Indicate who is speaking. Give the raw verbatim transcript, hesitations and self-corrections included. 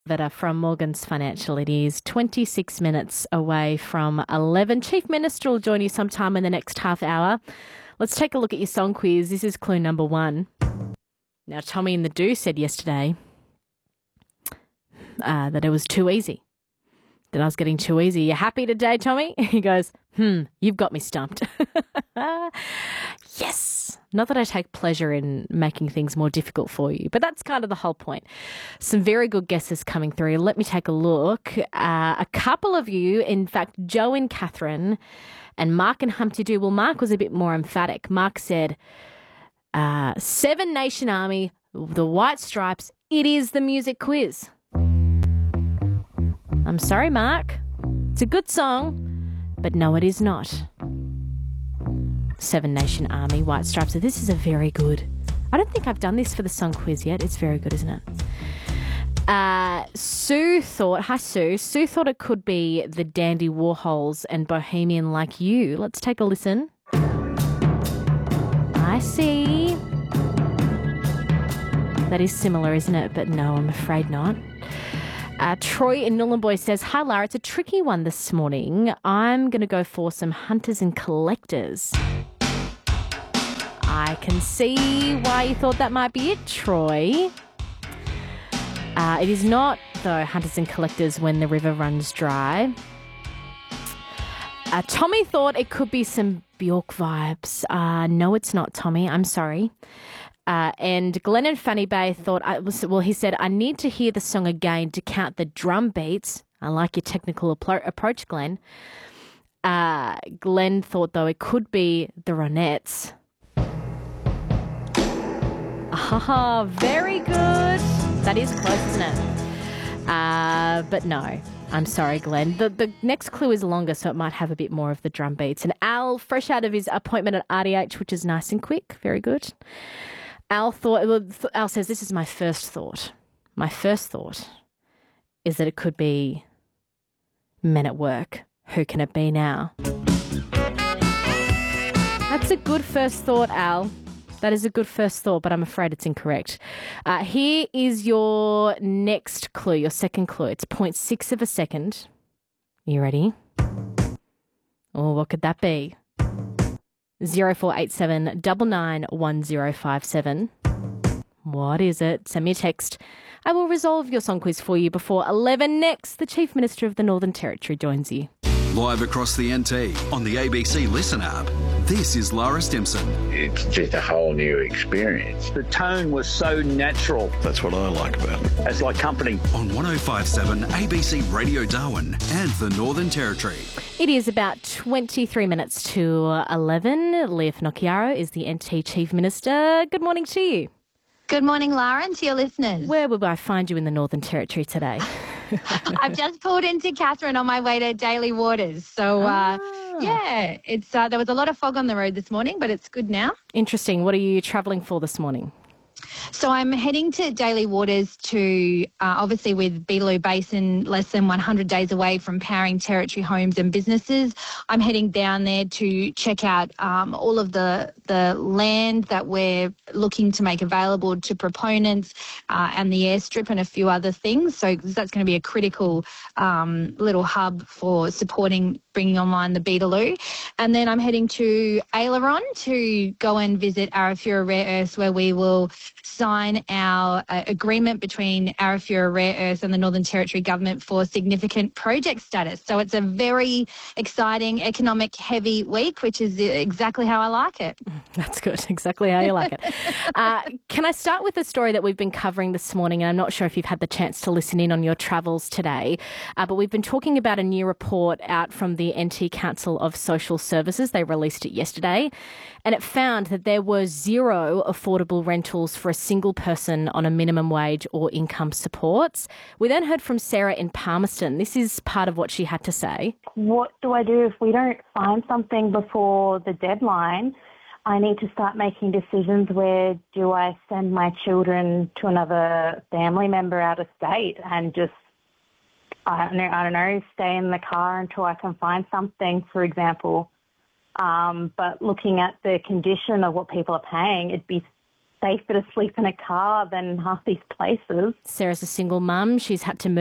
Speaker 1: Vita from Morgan's Financial. It is twenty-six minutes away from eleven. Chief Minister will join you sometime in the next half hour. Let's take a look at your song quiz. This is clue number one. Now, Tommy and the Do said yesterday uh, that it was too easy, that I was getting too easy. You happy today, Tommy? He goes, hmm, you've got me stumped. Yes. Not that I take pleasure in making things more difficult for you, but that's kind of the whole point. Some very good guesses coming through. Let me take a look. Uh, a couple of you, in fact, Joe and Catherine and Mark and Humpty Doo. Well, Mark was a bit more emphatic. Mark said, uh, Seven Nation Army, the White Stripes, it is the music quiz. I'm sorry, Mark. It's a good song, but no, it is not. Seven Nation Army, White Stripes. So this is a very good... I don't think I've done this for the song quiz yet. It's very good, isn't it? Uh, Sue thought... Hi, Sue. Sue thought it could be the Dandy Warhols and Bohemian Like You. Let's take a listen. I see. That is similar, isn't it? But no, I'm afraid not. Uh, Troy in Nhulunbuy says, hi, Lara. It's a tricky one this morning. I'm going to go for some Hunters and Collectors. I can see why you thought that might be it, Troy. Uh, it is not, though, Hunters and Collectors When the River Runs Dry. Uh, Tommy thought it could be some Bjork vibes. Uh, no, it's not, Tommy. I'm sorry. Uh, and Glenn and Fanny Bay thought, I was, well, he said, I need to hear the song again to count the drum beats. I like your technical appro- approach, Glenn. Uh, Glenn thought, though, it could be the Ronettes. Ah, very good. That is close, isn't it? Uh, but no, I'm sorry, Glenn. The the next clue is longer, so it might have a bit more of the drum beats. And Al, fresh out of his appointment at R D H, which is nice and quick, very good. Al thought. Well, Al says, this is my first thought. My first thought is that it could be Men at Work. Who can it be now? That's a good first thought, Al. That is a good first thought, but I'm afraid it's incorrect. Uh, here is your next clue, your second clue. It's zero point six of a second. You ready? Oh, what could that be? zero four eight seven nine nine one zero five seven. What is it? Send me a text. I will resolve your song quiz for you before eleven. Next, the Chief Minister of the Northern Territory joins you.
Speaker 2: Live across the N T on the A B C Listen app. This is Lara Stimson.
Speaker 3: It's just a whole new experience.
Speaker 4: The tone was so natural.
Speaker 5: That's what I like about it.
Speaker 4: It's like company.
Speaker 2: On one oh five seven A B C Radio Darwin and the Northern Territory.
Speaker 1: It is about twenty-three minutes to eleven. Leah Finocchiaro is the N T Chief Minister. Good morning to you.
Speaker 6: Good morning, Lara, and to your listeners.
Speaker 1: Where will I find you in the Northern Territory today?
Speaker 6: I've just pulled into Catherine on my way to Daly Waters. So, uh,
Speaker 1: ah.
Speaker 6: yeah, it's uh, there was a lot of fog on the road this morning, but it's good now.
Speaker 1: Interesting. What are you travelling for this morning?
Speaker 6: So I'm heading to Daly Waters to, uh, obviously with Beetaloo Basin less than one hundred days away from powering Territory homes and businesses. I'm heading down there to check out um, all of the, the land that we're looking to make available to proponents uh, and the airstrip and a few other things. So that's going to be a critical um, little hub for supporting bringing online the Beetaloo. And then I'm heading to Aileron to go and visit Arafura Rare Earths, where we will sign our uh, agreement between Arafura Rare Earths and the Northern Territory Government for significant project status. So it's a very exciting, economic heavy week, which is exactly how I like it.
Speaker 1: That's good. Exactly how you like it. uh, can I start with a story that we've been covering this morning? And I'm not sure if you've had the chance to listen in on your travels today, uh, but we've been talking about a new report out from the N T Council of Social Services. They released it yesterday, and it found that there were zero affordable rentals for a single person on a minimum wage or income supports. We then heard from Sarah in Palmerston. This is part of what she had to say.
Speaker 7: What do I do if we don't find something before the deadline? I need to start making decisions. Where do I send my children to another family member out of state and just, I don't know, I don't know, stay in the car until I can find something, for example. Um, but looking at the condition of what people are paying, it'd be safer to sleep in a car than half these places.
Speaker 1: Sarah's a single mum. She's had to move